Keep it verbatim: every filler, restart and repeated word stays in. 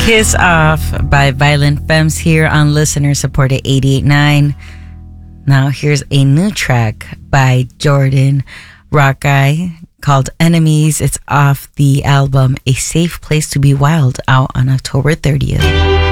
Kiss Off by Violent Femmes here on listener supported eighty-eight point nine. Now here's a new track by Jordan Rakei called Enemies. It's off the album A Safe Place to Be Wild, out on October thirtieth.